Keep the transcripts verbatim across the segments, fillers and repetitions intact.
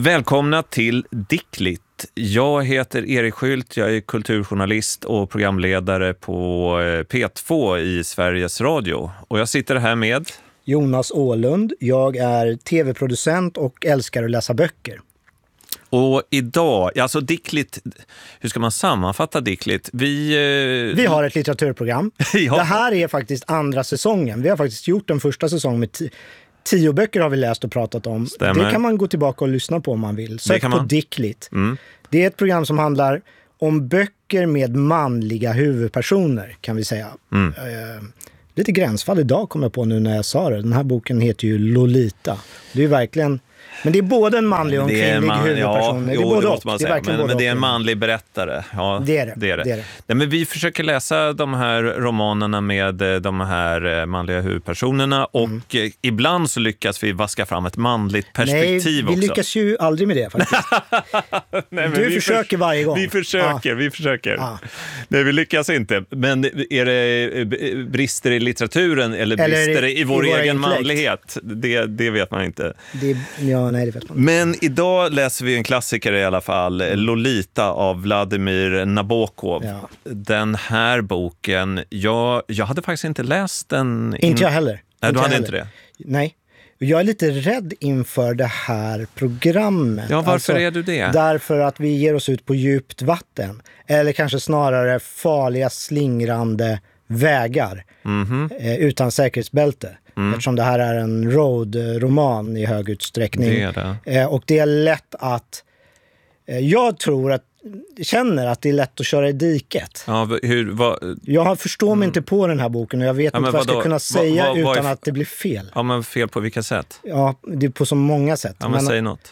Välkomna till Dickligt. Jag heter Erik Skylt, jag är kulturjournalist och programledare på P två i Sveriges Radio. Och jag sitter här med Jonas Åhlund. Jag är tv-producent och älskar att läsa böcker. Och idag, alltså Dickligt, hur ska man sammanfatta Dickligt? Vi, eh... Vi har ett litteraturprogram. ja. Det här är faktiskt andra säsongen. Vi har faktiskt gjort den första säsongen med t- tio böcker har vi läst och pratat om. Stämmer. Det kan man gå tillbaka och lyssna på om man vill. Sök på Dickligt. Mm. Det är ett program som handlar om böcker med manliga huvudpersoner, kan vi säga. Mm. Eh, lite gränsfall idag kommer jag på nu när jag sa det. Den här boken heter ju Lolita. Det är ju verkligen... Men det är både en manlig och en kvinnlig man, huvudperson. Ja, det är jo, både det och. måste man det är säga. Men, men det är en manlig berättare. Ja, det är det. det, är det. det, är det. Nej, men vi försöker läsa de här romanerna med de här manliga huvudpersonerna och mm. ibland så lyckas vi vaska fram ett manligt perspektiv Nej, vi också. lyckas ju aldrig med det faktiskt. Nej, du försöker för, varje gång. Vi försöker, ah. vi försöker. Ah. Nej, vi lyckas inte. Men är det brister i litteraturen eller, eller brister i, i vår i egen manlighet? Det, det vet man inte. Det, ja, nej, det vet man inte. Men idag läser vi en klassiker i alla fall, Lolita av Vladimir Nabokov. Ja. Den här boken, jag, jag hade faktiskt inte läst den. In... Inte jag heller. Nej, inte du hade heller. inte det? Nej. Jag är lite rädd inför det här programmet. Ja, varför alltså, är du det? Därför att vi ger oss ut på djupt vatten. Eller kanske snarare farliga, slingrande vägar. Mm-hmm. eh, utan säkerhetsbälte. Mm. Eftersom det här är en road-roman i hög utsträckning. Det är det. Eh, och det är lätt att... Eh, jag tror att... känner att det är lätt att köra i diket. Ja, hur, vad, jag förstår mig mm. inte på den här boken och jag vet ja, inte vad jag ska kunna säga va, va, va, utan att det blir fel. Ja, men fel på vilka sätt? Ja, det är på så många sätt. Ja, men, men säg något.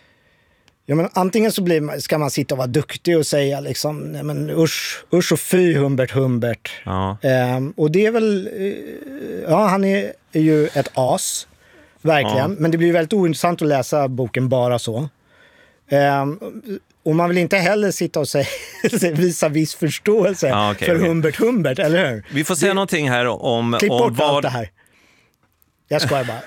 Ja, men antingen så blir, ska man sitta och vara duktig och säga liksom, nej men usch, usch och fy Humbert Humbert. Ja. Ehm, och det är väl, ja han är, är ju ett as, verkligen. Ja. Men det blir väldigt ointressant att läsa boken bara så. Ehm, och man vill inte heller sitta och säga, visa viss förståelse ja, okay, för okay. Humbert Humbert, eller hur? Vi får säga det, någonting här om, klipp om bort vad... allt det här. Jag skojar bara.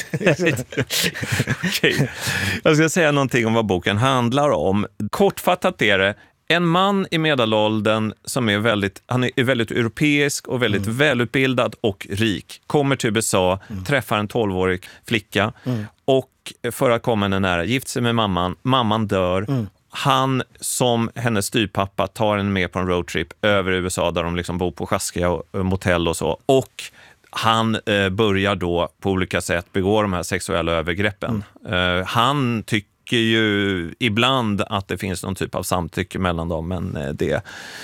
okay. Jag ska säga någonting om vad boken handlar om. Kortfattat är det en man i medelåldern som är väldigt, han är väldigt europeisk och väldigt mm. välutbildad och rik. Kommer till U S A, mm. träffar en tolvårig flicka mm. och för att komma henne nära, gift sig med mamman. Mamman dör. Mm. Han som hennes styrpappa tar henne med på en roadtrip över U S A där de liksom bor på sjaskiga motell och så. Och han eh, börjar då på olika sätt begå de här sexuella övergreppen. Mm. Eh, han tycker ju ibland att det finns någon typ av samtycke mellan dem, men eh, det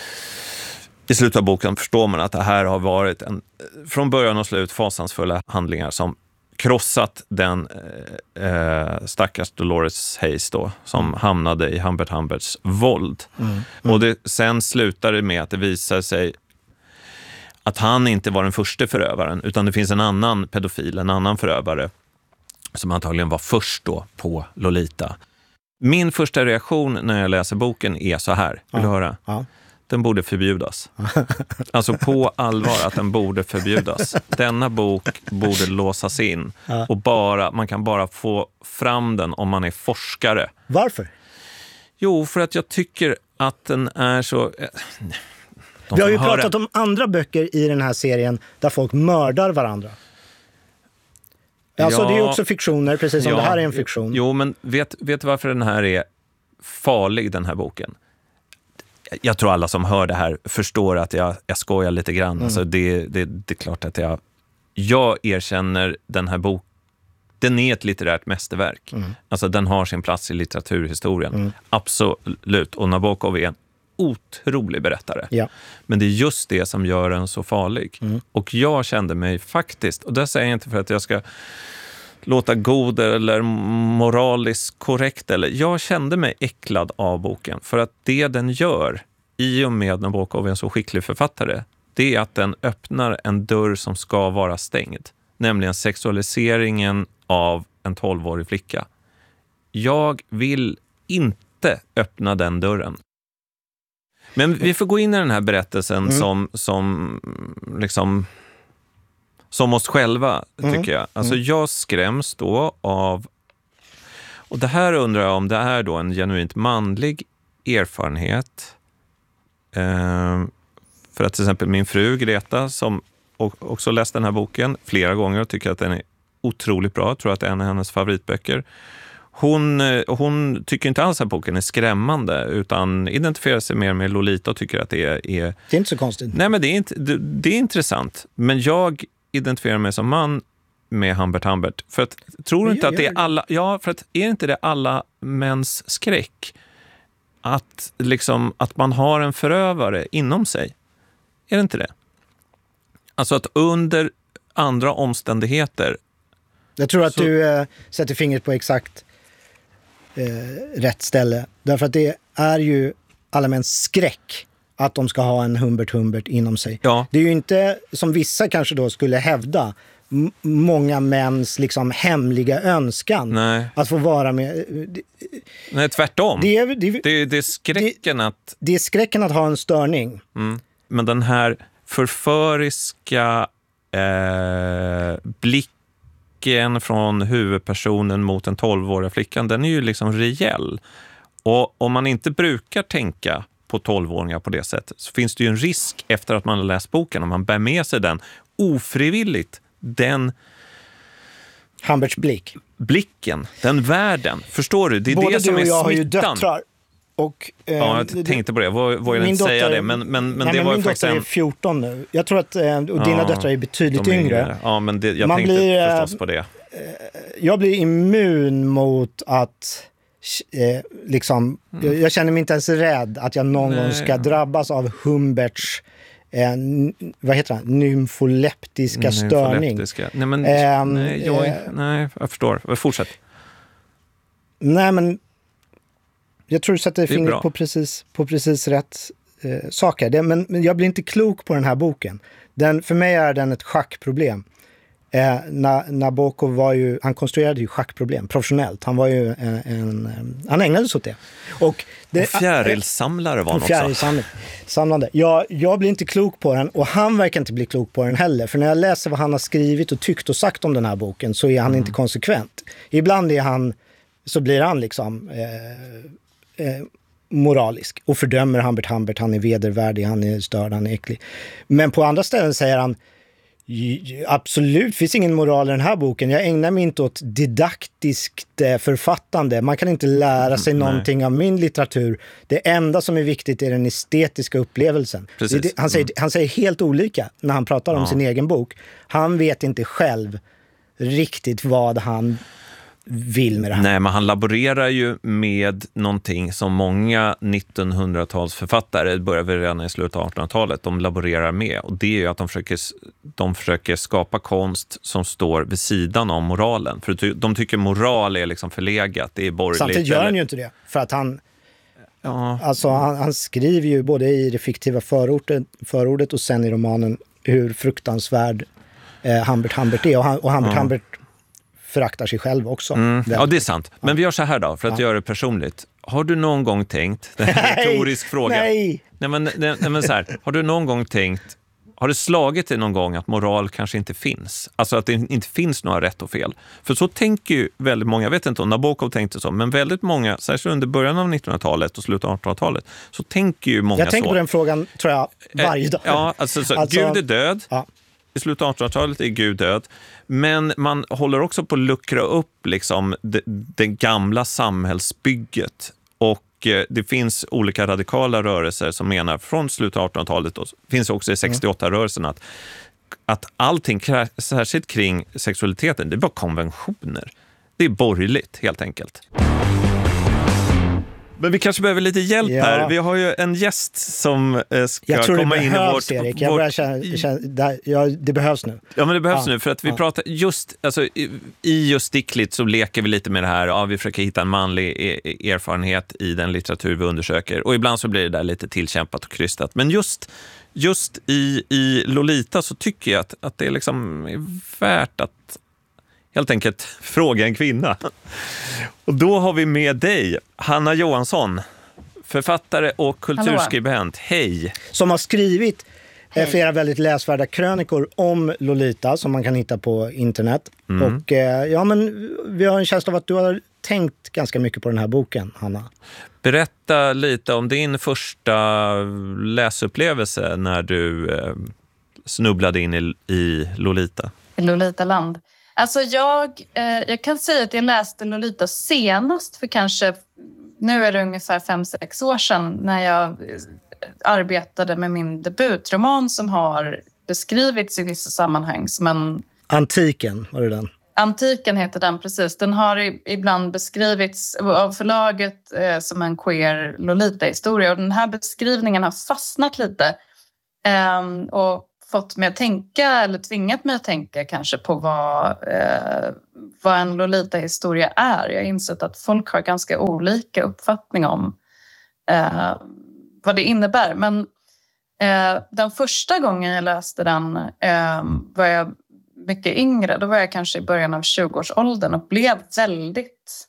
i slutet av boken förstår man att det här har varit en, från början och slut fasansfulla handlingar som krossat den eh, stackars Dolores Hayes då, som mm. hamnade i Humbert Humberts våld. Mm. Mm. Och det, sen slutar det med att det visar sig att han inte var den första förövaren, utan det finns en annan pedofil, en annan förövare som antagligen var först då på Lolita. Min första reaktion när jag läser boken är så här, vill ja. du höra? Ja. Den borde förbjudas. Alltså på allvar att den borde förbjudas. Denna bok borde låsas in ja. och bara, man kan bara få fram den om man är forskare. Varför? Jo, för att jag tycker att den är så... De Vi har ju pratat om andra böcker i den här serien där folk mördar varandra. Alltså ja, det är ju också fiktioner, precis som ja, det här är en fiktion. Jo, men vet, vet du varför den här är farlig, den här boken? Jag tror alla som hör det här förstår att jag, jag skojar lite grann. Mm. Alltså det, det, det är klart att jag... Jag erkänner den här boken. Den är ett litterärt mästerverk. Mm. Alltså den har sin plats i litteraturhistorien. Mm. Absolut. Och Nabokov är en otrolig berättare. Ja. Men det är just det som gör den så farlig. Mm. Och jag kände mig faktiskt, och det säger jag inte för att jag ska låta god eller moraliskt korrekt, eller jag kände mig äcklad av boken. För att det den gör, i och med Nabokov är en så skicklig författare, det är att den öppnar en dörr som ska vara stängd. Nämligen sexualiseringen av en tolvårig flicka. Jag vill inte öppna den dörren. Men vi får gå in i den här berättelsen mm. som, som, liksom, som oss själva, tycker mm. jag. Alltså jag skräms då av, Och det här undrar jag om det är då en genuint manlig erfarenhet. Eh, för att till exempel min fru Greta, som också läst den här boken flera gånger och tycker att den är otroligt bra, jag tror att det är en av hennes favoritböcker. Hon, hon tycker inte alls att boken är skrämmande, utan identifierar sig mer med Lolita och tycker att det är... är det är inte så konstigt. Nej, men det är, inte, det, det är intressant. Men jag identifierar mig som man med Humbert Humbert. För att, tror du inte att det är alla... Ja, för att är inte det alla mäns skräck? Att, liksom, att man har en förövare inom sig. Är det inte det? Alltså att under andra omständigheter... Jag tror att så... du äh, sätter fingret på exakt äh, rätt ställe. Därför att det är ju alla mäns skräck att de ska ha en Humbert Humbert inom sig. Ja. Det är ju inte, som vissa kanske då skulle hävda, m- många mäns liksom hemliga önskan. Nej. Att få vara med. Nej, tvärtom. Det är, det, det, det är skräcken det, att... Det är skräcken att ha en störning. Mm. Men den här förföriska eh, blicken från huvudpersonen mot den tolvåriga flickan, den är ju liksom rejäl. Och om man inte brukar tänka på tolvåringar på det sättet, så finns det ju en risk efter att man har läst boken, om man bär med sig den ofrivilligt, den Humberts blick. blicken, den världen. Förstår du? Det är Både det som du och är jag smittan. har ju döttrar. Och, eh, ja, jag tänkte på det. Vågar jag inte dotter, säga det, men, men, men nej, det men var min faktiskt dotter en... är fjorton nu. Jag tror att eh, och dina ja, döttrar är betydligt de är yngre. yngre. Ja, men det, jag Man tänkte blir, förstås på det. Jag blir immun mot att eh, liksom, Mm. jag, jag känner mig inte ens rädd att jag någon Nej. gång ska drabbas av Humberts eh, n- vad heter det? Nymfoleptiska störning. Nymfoleptiska. Nej, men Ähm, nej, jag, eh, nej, jag förstår. Fortsätt. Nej, men jag tror du sätter Det är fingret bra. på precis, på precis rätt eh, saker. Det, men, men jag blir inte klok på den här boken. Den, för mig är den ett schackproblem. Eh, Na, Nabokov var ju, han konstruerade ju schackproblem professionellt. Han var ju en, en han ägnade sig åt det. Och, det, Och fjärilsamlare var han också. Fjärilsamlande. Jag, jag blir inte klok på den och han verkar inte bli klok på den heller. För när jag läser vad han har skrivit och tyckt och sagt om den här boken så är han Mm. inte konsekvent. Ibland är han, så blir han liksom eh, eh, moralisk och fördömer Humbert Humbert. Han är vedervärdig, han är störd, han är äcklig. Men på andra ställen säger han absolut, finns ingen moral i den här boken. Jag ägnar mig inte åt didaktiskt författande. Man kan inte lära sig Mm, någonting nej. av min litteratur. Det enda som är viktigt är den estetiska upplevelsen. Precis. Det, han, säger, Mm. han säger helt olika när han pratar om Ja. sin egen bok. Han vet inte själv riktigt vad han vill med det här. Nej, men han laborerar ju med någonting som många nittonhundratalsförfattare, börjar vi redan i slutet av artonhundratalet, de laborerar med. Och det är ju att de försöker, de försöker skapa konst som står vid sidan om moralen. För de tycker moral är liksom förlegat, det är borgerligt. Samtidigt gör eller... han ju inte det. För att han, Ja. alltså, han, han skriver ju både i det fiktiva förordet, förordet och sen i romanen hur fruktansvärd eh, Humbert Humbert är. Och, han, och Humbert Ja. Humbert föraktar sig själv också. Mm. Ja, Väldigt. det är sant. Men vi gör så här då, för att Ja. göra det personligt. Har du någon gång tänkt, det är en retorisk fråga. Nej! Nej, men, nej, nej, men så här, har du någon gång tänkt, har det slagit dig någon gång att moral kanske inte finns? Alltså att det inte finns några rätt och fel. För så tänker ju väldigt många, jag vet inte om Nabokov tänkte så, men väldigt många, särskilt under början av nittonhundratalet och slutet av artonhundratalet, så tänker ju många Jag tänker så. på den frågan, tror jag, varje Eh, dag. Ja, alltså, så, Alltså- Gud är död. Ja. I slutet av artonhundratalet är Gud död. Men man håller också på att luckra upp liksom, det, det gamla samhällsbygget. Och eh, det finns olika radikala rörelser som menar från slutet av artonhundratalet, och finns också i sextioåtta-rörelsen, att, att allting, särskilt kring sexualiteten, det är bara konventioner. Det är borgerligt, helt enkelt. Men vi kanske behöver lite hjälp Ja. här. Vi har ju en gäst som eh, ska Jag tror det komma in i behövs, vårt... Erik. Jag vårt börjar känna, känna, det, ja, det behövs nu. Ja, men det behövs Ja. nu, för att vi Ja. pratar just, alltså, i, i just Dickligt så leker vi lite med det här. Ja, vi försöker hitta en manlig e- erfarenhet i den litteratur vi undersöker. Och ibland så blir det där lite tillkämpat och krystat. Men just, just i, i Lolita så tycker jag att, att det liksom är värt att helt enkelt fråga en kvinna. Och då har vi med dig, Hanna Johansson, författare och kulturskribent. Hej! Som har skrivit Hej. Flera väldigt läsvärda krönikor om Lolita som man kan hitta på internet. Mm. Och eh, ja, men vi har en känsla av att du har tänkt ganska mycket på den här boken, Hanna. Berätta lite om din första läsupplevelse när du eh, snubblade in i, i Lolita. I Lolitaland. Alltså jag, eh, jag kan säga att jag läste Lolita senast för kanske, nu är det ungefär fem sex år sedan när jag arbetade med min debutroman som har beskrivits i vissa sammanhang som en... Antiken, var det den? Antiken heter den, precis. Den har ibland beskrivits av förlaget eh, som en queer Lolita-historia. Och den här beskrivningen har fastnat lite. Eh, och fått mig att tänka, eller tvingat mig att tänka kanske på vad, eh, vad en Lolita-historia är. Jag har insett att folk har ganska olika uppfattning om eh, vad det innebär. Men eh, den första gången jag läste den eh, var jag mycket yngre. Då var jag kanske i början av tjugoårsåldern och blev väldigt,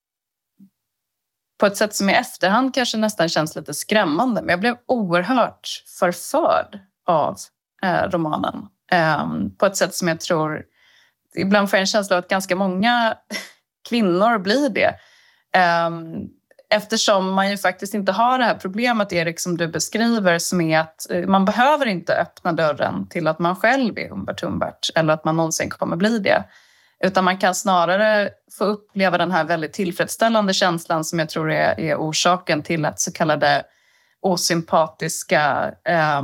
på ett sätt som i efterhand kanske nästan känns lite skrämmande, men jag blev oerhört förförd av eh, romanen. Eh, på ett sätt som jag tror, ibland får jag en känsla av att ganska många kvinnor blir det. Eh, Eftersom man ju faktiskt inte har det här problemet, Erik, som du beskriver, som är att man behöver inte öppna dörren till att man själv är Humbert Humbert eller att man någonsin kommer bli det. Utan man kan snarare få uppleva den här väldigt tillfredsställande känslan som jag tror är, är orsaken till att så kallade osympatiska eh,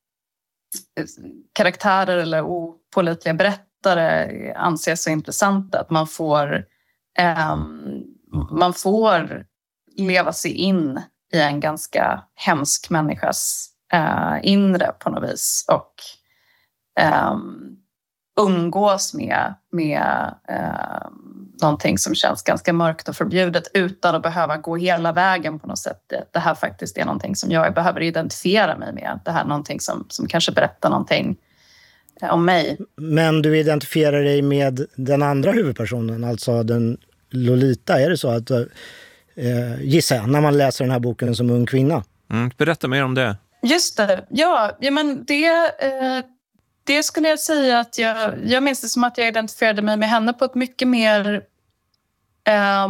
karaktärer eller opålitliga berättare anses så intressanta. Att man får, eh, man får leva sig in i en ganska hemsk människas eh, inre på något vis och eh, umgås med, med eh, någonting som känns ganska mörkt och förbjudet utan att behöva gå hela vägen på något sätt. Det, det här faktiskt är någonting som jag behöver identifiera mig med. Det här är någonting som, som kanske berättar någonting eh, om mig. Men du identifierar dig med den andra huvudpersonen, alltså den Lolita. Är det så att Eh, gissar jag, när man läser den här boken som ung kvinna? Mm, berätta mer om det. Just det, ja, ja men det, eh, det skulle jag säga att jag, jag minns det som att jag identifierade mig med henne på ett mycket mer eh,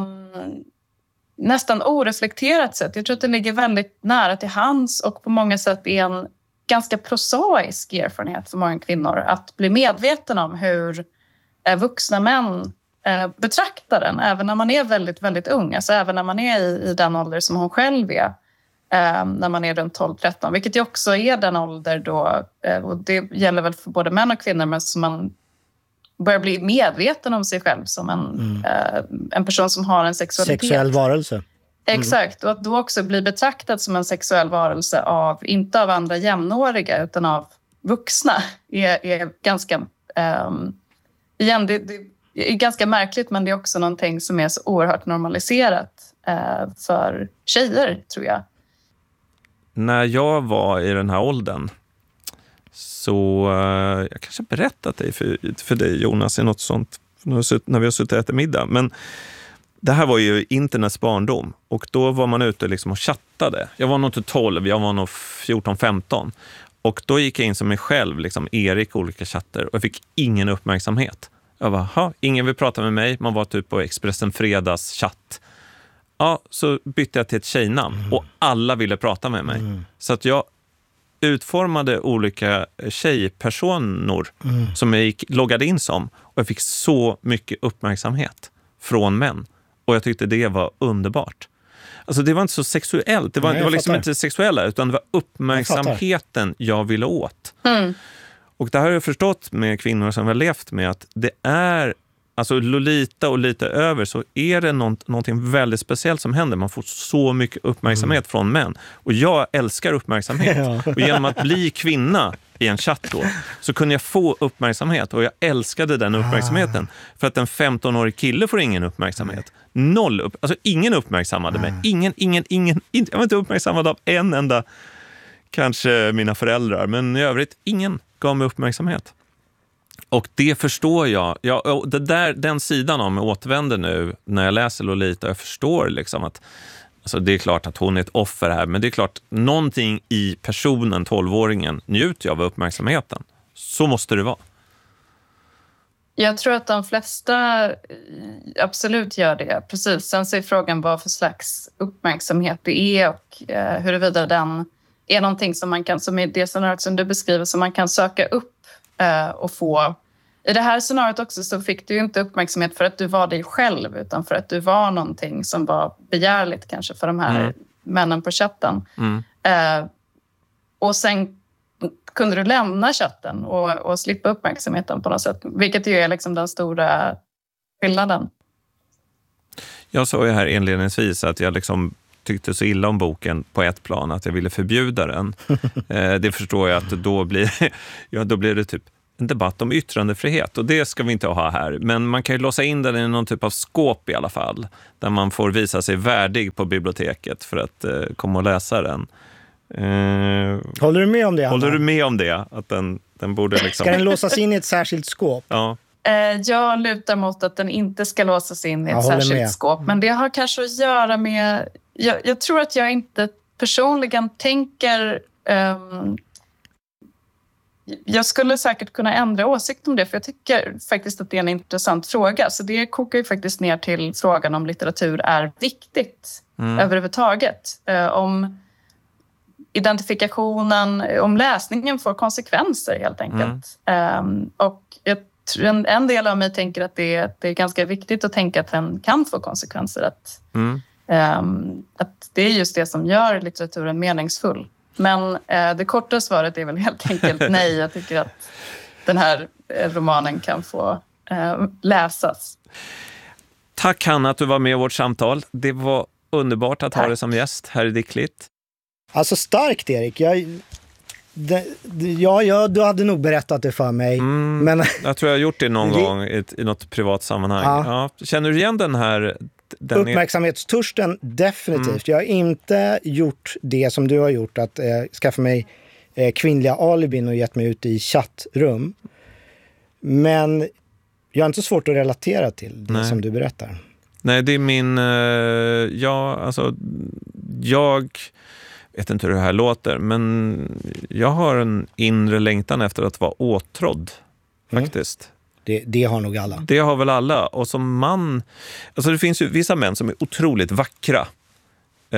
nästan oreflekterat sätt. Jag tror att det ligger väldigt nära till hands och på många sätt är en ganska prosaisk erfarenhet för många kvinnor att bli medveten om hur eh, vuxna män betraktar den, även när man är väldigt, väldigt ung. Alltså även när man är i, i den ålder som hon själv är. Eh, när man är runt tolv tretton. Vilket ju också är den ålder då, eh, och det gäller väl för både män och kvinnor, men som man börjar bli medveten om sig själv som en, mm. eh, en person som har en sexualitet. Sexuell varelse. Mm. Exakt, och att då också bli betraktad som en sexuell varelse av, inte av andra jämnåriga utan av vuxna är, är ganska eh, igen, det, det Det är ganska märkligt, men det är också någonting som är så oerhört normaliserat eh, för tjejer, tror jag. När jag var i den här åldern så, eh, jag kanske berättat det för, för dig, Jonas, i något sånt när vi har suttit och ätit middag. Men det här var ju internets barndom och då var man ute liksom och chattade. Jag var nog inte tolv, jag var nog fjorton femton. Och då gick jag in som mig själv, liksom Erik, olika chatter, och jag fick ingen uppmärksamhet. Jag bara, ha, ingen vill prata med mig. Man var typ på Expressen Fredags chatt. Ja, så bytte jag till ett tjejnamn mm. och alla ville prata med mig. Mm. Så att jag utformade olika tjejpersonor mm. som jag gick, loggade in som. Och jag fick så mycket uppmärksamhet från män. Och jag tyckte det var underbart. Alltså det var inte så sexuellt. Det var, Nej, det var liksom inte sexuella, utan det var uppmärksamheten jag, jag ville åt. Mm. Och det här har jag förstått med kvinnor som har levt med att det är, alltså Lolita och lite över så är det något, någonting väldigt speciellt som händer. Man får så mycket uppmärksamhet mm. från män. Och jag älskar uppmärksamhet. Ja. Och genom att bli kvinna i en chatt då så kunde jag få uppmärksamhet och jag älskade den uppmärksamheten. Ah. För att en femton-årig kille får ingen uppmärksamhet. Noll upp, alltså ingen uppmärksammade ah. mig. Ingen, ingen, ingen, inte, jag var inte uppmärksammad av en enda, kanske mina föräldrar, men i övrigt ingen gav mig uppmärksamhet. Och det förstår jag. jag det där, den sidan av mig återvänder nu när jag läser Lolita. Jag förstår liksom att Alltså det är klart att hon är ett offer här, men det är klart, någonting i personen, tolvåringen, njuter av uppmärksamheten. Så måste det vara. Jag tror att de flesta absolut gör det. Precis. Sen så är frågan vad för slags uppmärksamhet det är och eh, huruvida den är någonting som man kan, som är det scenariot som du beskriver, som man kan söka upp eh, och få. I det här scenariot också så fick du ju inte uppmärksamhet för att du var dig själv, utan för att du var någonting som var begärligt kanske för de här mm. männen på chatten. Mm. Eh, och sen kunde du lämna chatten och, och slippa uppmärksamheten på något sätt. Vilket ju är liksom den stora skillnaden. Jag sa ju här inledningsvis att jag liksom tyckte så illa om boken på ett plan att jag ville förbjuda den. eh, det förstår jag att då blir, ja, då blir det typ en debatt om yttrandefrihet, och det ska vi inte ha här. Men man kan ju låsa in den i någon typ av skåp i alla fall, där man får visa sig värdig på biblioteket för att eh, komma och läsa den. Eh, håller du med om det, Anna? Håller du med om det? Att den, den borde liksom... Ska den låsas in i ett särskilt skåp? Ja. Eh, jag lutar mot att den inte ska låsas in i ett jag särskilt med. skåp. Men det har kanske att göra med... Jag, jag tror att jag inte personligen tänker... Um, jag skulle säkert kunna ändra åsikt om det, för jag tycker faktiskt att det är en intressant fråga. Så det kokar ju faktiskt ner till frågan om litteratur är viktigt mm. överhuvudtaget. Uh, om identifikationen, om läsningen får konsekvenser helt enkelt. Mm. Um, och jag, en, en del av mig tänker att det, det är ganska viktigt att tänka att den kan få konsekvenser. Att, mm. um, att det är just det som gör litteraturen meningsfull. Men eh, det korta svaret är väl helt enkelt nej. Jag tycker att den här romanen kan få eh, läsas. Tack Hanna att du var med i vårt samtal. Det var underbart att Tack. ha dig som gäst här i Dickligt. Alltså starkt, Erik. Jag, det, ja, ja, du hade nog berättat det för mig. Mm, men... Jag tror jag har gjort det någon gång i, i något privat sammanhang. Ja. Ja. Känner du igen den här... Den Uppmärksamhetstörsten, är... definitivt. Mm. Jag har inte gjort det som du har gjort, att eh, skaffa mig eh, kvinnliga alibin och gett mig ut i chattrum. Men jag har inte svårt att relatera till det Nej. som du berättar. Nej, det är min... Eh, ja, alltså... Jag vet inte hur det här låter, men jag har en inre längtan efter att vara åtrådd, faktiskt. Mm. Det, det har nog alla. Det har väl alla. Och som man... Alltså det finns ju vissa män som är otroligt vackra. Eh,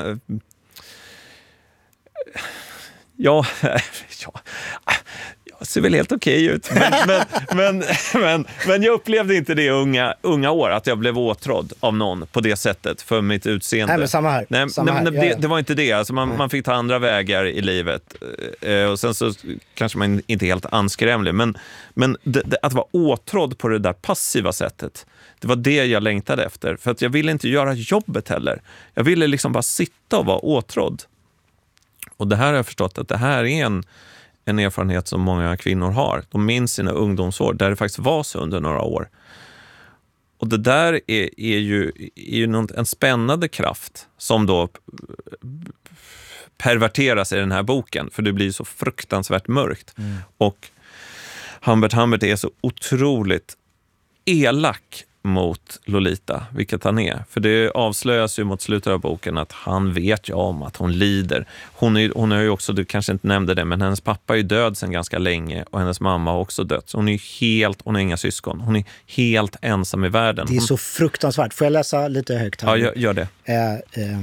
ja, ja, jag ser väl helt okej ut. Men, men, men, men, men jag upplevde inte det i unga, unga år, att jag blev åtrådd av någon på det sättet för mitt utseende. Nej, men samma här. Nej, samma nej, här. Det, det var inte det. Alltså man, man fick ta andra vägar i livet. Eh, och sen så kanske man inte är helt anskrämlig. Men, men det, det, att vara åtrådd på det där passiva sättet, det var det jag längtade efter. För att jag ville inte göra jobbet heller. Jag ville liksom bara sitta och vara åtrådd. Och det här har jag förstått att det här är en, en erfarenhet som många kvinnor har. De minns sina ungdomsår där det faktiskt var så under några år. Och det där är, är ju, är ju något, en spännande kraft som då perverteras i den här boken. För det blir så fruktansvärt mörkt. Mm. Och Humbert Humbert är så otroligt elak mot Lolita, vilket han är. För det avslöjas ju mot slutet av boken att han vet ju om att hon lider. Hon, är, hon är ju också, du kanske inte nämnde det, men hennes pappa är ju död sedan ganska länge och hennes mamma har också dött. Så hon är helt, hon har inga syskon. Hon är helt ensam i världen. Det är hon... så fruktansvärt. Får jag läsa lite högt här? Ja, gör, gör det. Eh, eh,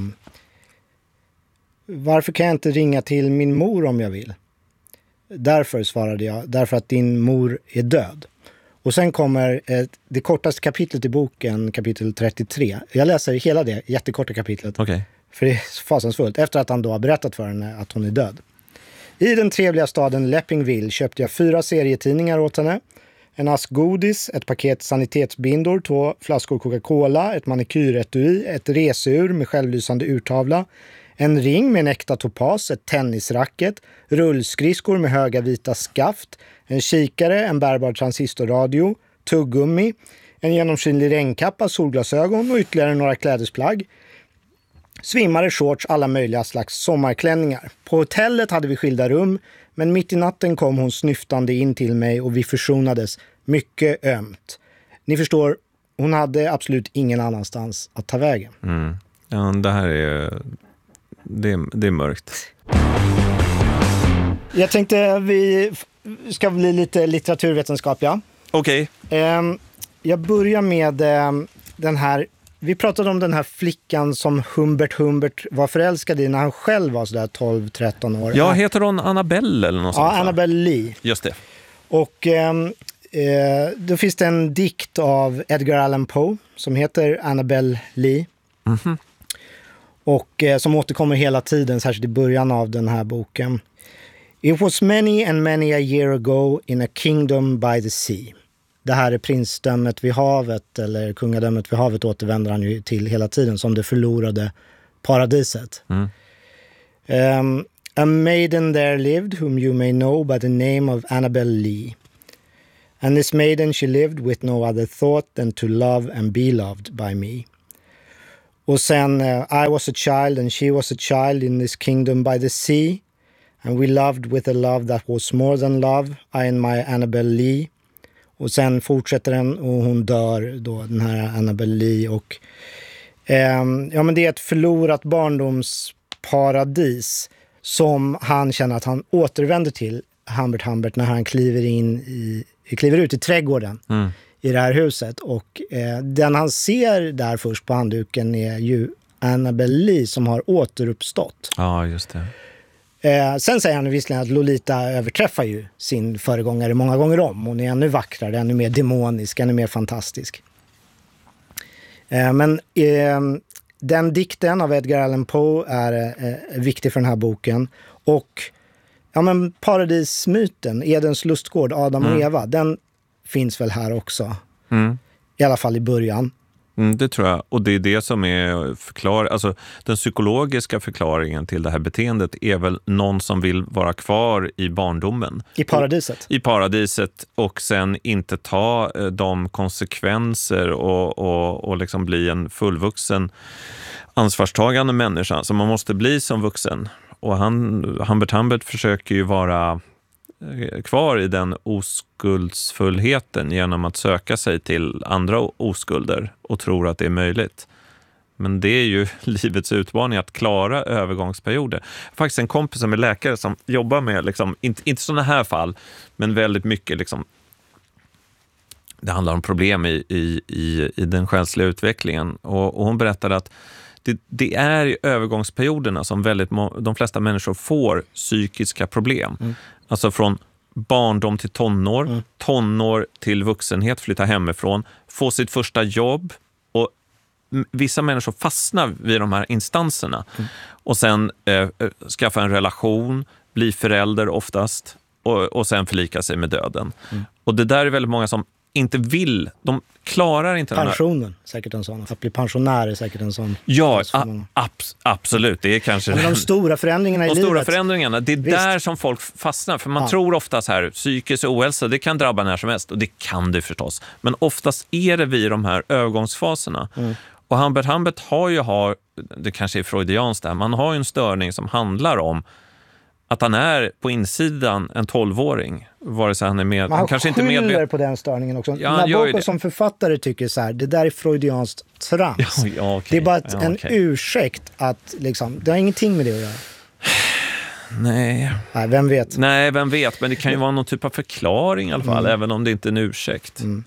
varför kan jag inte ringa till min mor om jag vill? Därför svarade jag, därför att din mor är död. Och sen kommer eh, det kortaste kapitlet i boken, kapitel trettiotre. Jag läser hela det jättekorta kapitlet. Okay. För det är fasansfullt. Efter att han då har berättat för henne att hon är död. I den trevliga staden Leppingville köpte jag fyra serietidningar åt henne. En ask godis, ett paket sanitetsbindor, två flaskor Coca-Cola, ett manikyretui, ett reseur med självlysande urtavla, en ring med en äkta topas, ett tennisracket, rullskridskor med höga vita skaft, en kikare, en bärbar transistorradio, tuggummi, en genomskinlig regnkappa, solglasögon och ytterligare några klädesplagg. Svimmare, shorts, alla möjliga slags sommarklänningar. På hotellet hade vi skilda rum, men mitt i natten kom hon snyftande in till mig och vi försonades mycket ömt. Ni förstår, hon hade absolut ingen annanstans att ta vägen. Mm. Ja, det här är, det, är, det är mörkt. Jag tänkte vi ska bli lite litteraturvetenskapliga. Okej. Okay. Um, jag börjar med um, den här. Vi pratade om den här flickan som Humbert Humbert var förälskad i när han själv var sådär tolv tretton år. Ja, heter hon Annabelle eller något sånt? Ja, Annabelle Lee. Just det. Och um, uh, då finns det en dikt av Edgar Allan Poe som heter Annabelle Lee. Mm-hmm. Och uh, som återkommer hela tiden, särskilt i början av den här boken. It was many and many a year ago in a kingdom by the sea. Det här är prinsdömet vid havet, eller kungadömet vid havet återvänder han ju till hela tiden som det förlorade paradiset. Mm. Um, a maiden there lived whom you may know by the name of Annabelle Lee. And this maiden she lived with no other thought than to love and be loved by me. Och sen uh, I was a child and she was a child in this kingdom by the sea. And we loved with a love that was more than love, I and my Annabelle Lee. Och sen fortsätter den och hon dör då, den här Annabelle Lee. Och, eh, ja, men det är ett förlorat barndomsparadis som han känner att han återvänder till, Humbert Humbert, när han kliver, in i, kliver ut i trädgården mm. i det här huset. Och eh, den han ser där först på handduken är ju Annabelle Lee som har återuppstått. Ja, just det. Eh, sen säger han visserligen att Lolita överträffar ju sin föregångare många gånger om. Hon är ännu vackrare, ännu mer demonisk, ännu mer fantastisk. Eh, men eh, den dikten av Edgar Allan Poe är eh, viktig för den här boken. Och ja, men paradismyten, Edens lustgård, Adam och mm. Eva, den finns väl här också. Mm. I alla fall i början. Mm, det tror jag. Och det är det som är förklar, alltså den psykologiska förklaringen till det här beteendet är väl någon som vill vara kvar i barndomen. I paradiset. Och, I paradiset och sen inte ta eh, de konsekvenser och, och, och liksom bli en fullvuxen ansvarstagande människa som man måste bli som vuxen. Och han, Humbert Humbert försöker ju vara kvar i den oskuldsfullheten genom att söka sig till andra oskulder och tror att det är möjligt. Men det är ju livets utmaning att klara övergångsperioder. Faktiskt en kompis som är läkare som jobbar med, liksom, inte, inte sådana här fall, men väldigt mycket liksom, det handlar om problem i, i, i, i den själsliga utvecklingen. Och, och hon berättade att det, det är i övergångsperioderna som väldigt må, de flesta människor får psykiska problem. Mm. Alltså från barndom till tonår, mm. tonår till vuxenhet, flytta hemifrån, få sitt första jobb. Och vissa människor fastnar vid de här instanserna. Mm. Och sen eh, skaffa en relation, bli förälder oftast och, och sen förlika sig med döden. Mm. Och det där är väldigt många som inte vill, de klarar inte pensionen, den här. Säkert en sån. Att bli pensionär är säkert en sån. Ja, a- abs- absolut. Det är kanske men de stora förändringarna i de livet. De stora förändringarna, det är Visst. där som folk fastnar. För man ja. tror ofta så här, psykisk ohälsa, det kan drabba när som helst. Och det kan det förstås. Men oftast är det vid de här övergångsfaserna. Mm. Och Humbert Humbert har ju, har, det kanske är freudianskt där, man har ju en störning som handlar om att han är på insidan en tolvåring, vare sig han är med. Man han kanske inte skyller medvet- på den störningen också. Ja, när boken det. Som författare tycker så här, det där är freudianskt trams. Ja, ja, okay. Det är bara ett, ja, en okay. ursäkt att liksom, det har ingenting med det att göra. Nej. Nej, vem vet? Nej, vem vet. Men det kan ju vara någon typ av förklaring i alla fall, mm. även om det inte är en ursäkt. Mm.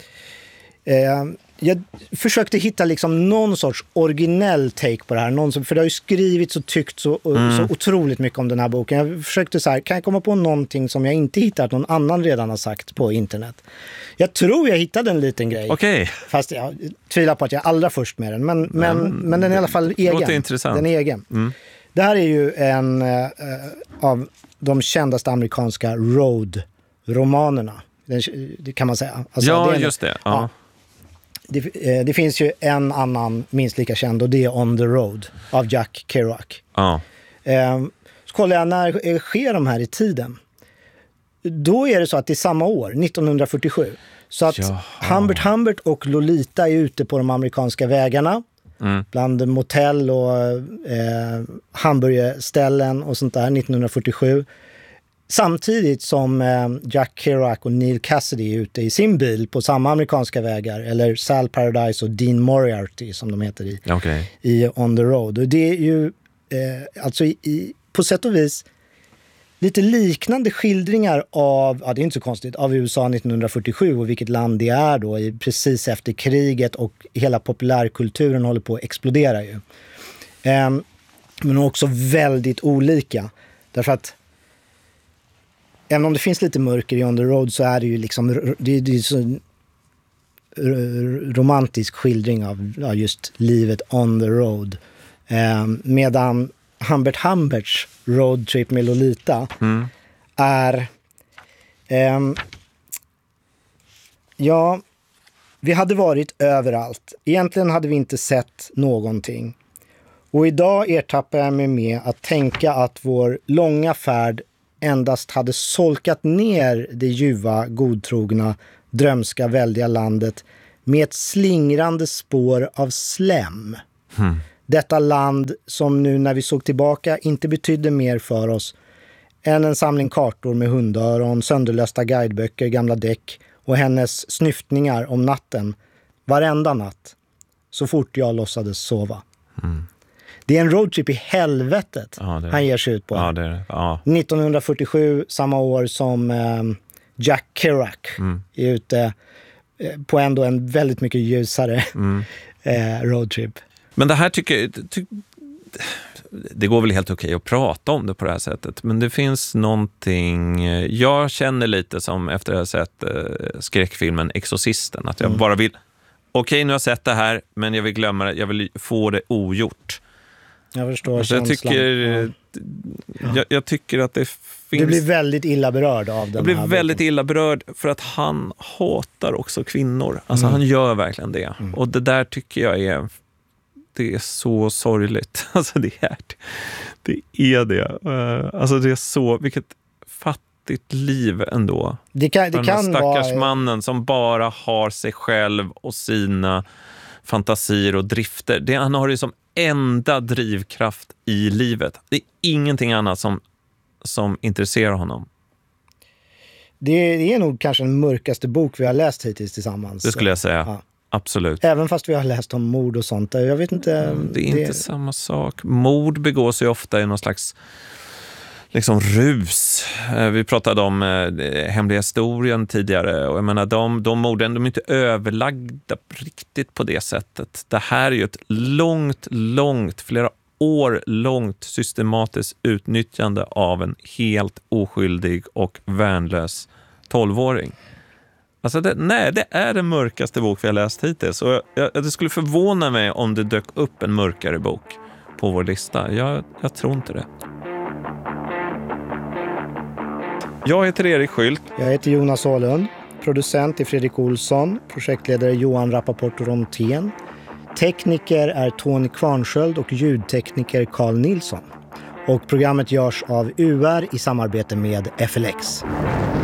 Eh, jag försökte hitta liksom någon sorts originell take på det här. Någon som, för det har ju skrivits och tyckt så, mm. så otroligt mycket om den här boken. Jag försökte så här, kan jag komma på någonting som jag inte hittat någon annan redan har sagt på internet? Jag tror jag hittade en liten grej. Okay. Fast jag tvivlar på att jag är allra först med den. Men, men, men, men den är i alla fall egen. Det låter intressant. Den är egen. Mm. Det här är ju en uh, av de kändaste amerikanska road-romanerna. Det kan man säga. Alltså, ja, det en, just det. Ja. Ja. Det, det finns ju en annan minst lika känd och det är On the Road av Jack Kerouac. Ja. Ehm, så kollar jag när sker de här i tiden. Då är det så att det är samma år, nittonhundrafyrtiosju. Så att Jaha. Humbert Humbert och Lolita är ute på de amerikanska vägarna. Mm. Bland motell och eh, hamburgerställen och sånt där nittonhundrafyrtiosju. Samtidigt som eh, Jack Kerouac och Neil Cassidy är ute i sin bil på samma amerikanska vägar, eller Sal Paradise och Dean Moriarty som de heter i, okay. i On the Road. Och det är ju eh, alltså i, i, på sätt och vis lite liknande skildringar av, ja det är inte så konstigt, av U S A nittonhundrafyrtiosju och vilket land det är då i, precis efter kriget, och hela populärkulturen håller på att explodera ju. Eh, men också väldigt olika. Därför att även om det finns lite mörker i On the Road så är det ju liksom det, det är så romantisk skildring av ja, just livet on the road. Eh, medan Humbert Humberts Road Trip med Lolita mm. är eh, ja, vi hade varit överallt. Egentligen hade vi inte sett någonting. Och idag ertappar jag mig med att tänka att vår långa färd endast hade solkat ner det ljuva, godtrogna, drömska, väldiga landet med ett slingrande spår av slem. Mm. Detta land som nu när vi såg tillbaka inte betydde mer för oss än en samling kartor med hundöron, sönderlösta guideböcker, gamla däck och hennes snyftningar om natten varenda natt så fort jag låtsades sova. Mm. Det är en roadtrip i helvetet ja, det är... han ger sig ut på. Ja, det är... ja. nittonhundrafyrtiosju, samma år som eh, Jack Kerouac mm. är ute eh, på ändå en väldigt mycket ljusare mm. eh, roadtrip. Men det här tycker jag... Ty... Det går väl helt okej att prata om det på det här sättet. Men det finns någonting... Jag känner lite som efter att jag sett eh, skräckfilmen Exorcisten. Att jag mm. bara vill... Okej, nu har jag sett det här, men jag vill glömma det. Jag vill få det ogjort. Jag förstår alltså, jag, tycker, ja. jag, jag tycker att det finns... Du blir väldigt illa berörd av den Jag blir här väldigt boken. illa berörd för att han hatar också kvinnor. Alltså mm. han gör verkligen det. Mm. Och det där tycker jag är... Det är så sorgligt. Alltså det är det. är det. Alltså det är så... Vilket fattigt liv ändå. Det kan, det kan stackars vara... mannen som bara har sig själv och sina fantasier och drifter. Det, han har det som enda drivkraft i livet. Det är ingenting annat som, som intresserar honom. Det, det är nog kanske den mörkaste bok vi har läst hittills tillsammans. Det skulle jag säga. Ja. Absolut. Även fast vi har läst om mord och sånt. Jag vet inte... Mm, det är det... inte samma sak. Mord begås ju ofta i någon slags liksom rus. Vi pratade om eh, hemliga historien tidigare. Och jag menar, de, de morden, de är inte överlagda riktigt på det sättet. Det här är ju ett långt, långt, flera år långt systematiskt utnyttjande av en helt oskyldig och värnlös tolvåring. Alltså det, nej, det är den mörkaste bok vi har läst hittills. Och jag, jag, det skulle förvåna mig om det dök upp en mörkare bok på vår lista. Jag, jag tror inte det. Jag heter Erik Skylt. Jag heter Jonas Åhlund. Producent är Fredrik Olsson. Projektledare Johan Rappaport Rontén. Tekniker är Tony Kvarnsköld och ljudtekniker Carl Nilsson. Och programmet görs av U R i samarbete med F L X.